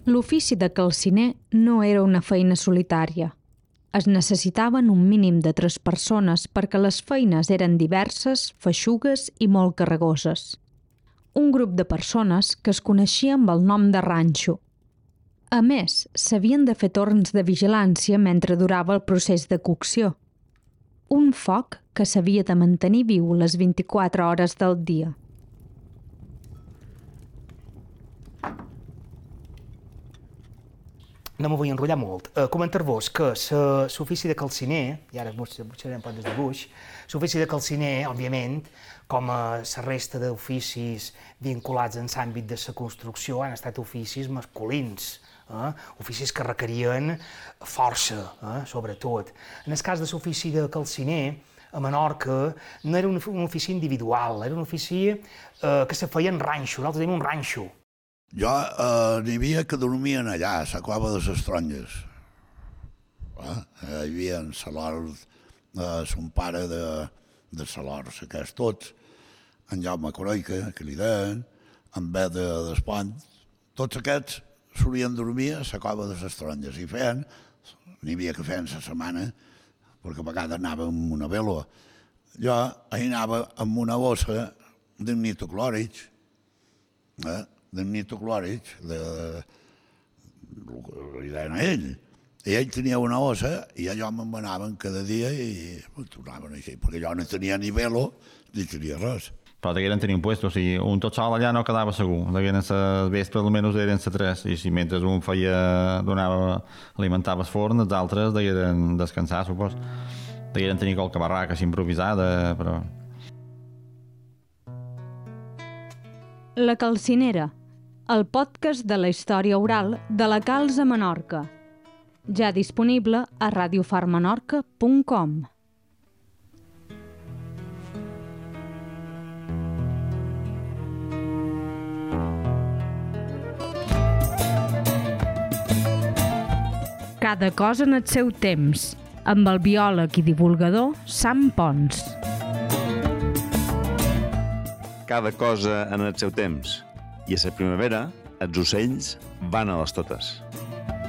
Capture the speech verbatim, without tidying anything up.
L'ofici de calciner no era una feina solitària. Es necessitaven un mínim de tres persones perquè les feines eren diverses, feixugues i molt carregoses. Un grup de persones que es coneixia amb el nom de ranxo. A més, s'havien de fer torns de vigilància mentre durava el procés de cocció. Un foc que s'havia de mantenir viu les vint-i-quatre hores del dia. No m'ho vull enrotllar molt. Uh, Comentar-vos que l'ofici de calciner, i ara buscarem un poc des de buix, l'ofici de calciner, òbviament, com a la resta d'oficis vinculats en l'àmbit de la construcció, han estat oficis masculins, eh? oficis que requerien força, eh? sobretot. En el cas de l'ofici de calciner, a Menorca, no era un, un ofici individual, era un ofici eh, que se feia en ranxo, nosaltres tenim un ranxo. Jo eh, n'hi havia que dormien allà, a la cova de les Taronges. Eh? Hi havia en Salor, eh, son pare de, de Salor, aquests tots, en Jaume Coroica, que li deien, en Bé de Despont, tots aquests solien dormir a la cova de les Taronges i feien, n'hi havia que feien la setmana, perquè a vegades anava amb una vela. Jo hi anava amb una bossa d'un nitoclòric, eh? d'un nitoclòric, de, li deien a ell. I ell tenia una ossa i allò me'n anaven cada dia i tornaven així, perquè jo no tenia ni velo ni tenia res. Però degueren tenir un puesto, o sigui, un tot sol allà no quedava segur. Degueren les vespres almenys eren les tres, i si mentre un feia, donava, alimentava el forn, els altres degueren descansar, supos. Degueren tenir qualque barraca així improvisada, però... La Calcinera, el podcast de la història oral de la Calç a Menorca. Ja disponible a radiofarmenorca punt com. Cada cosa en el seu temps, amb el biòleg i divulgador Sam Pons. Cada cosa en el seu temps. I a la primavera, els ocells van a les totes.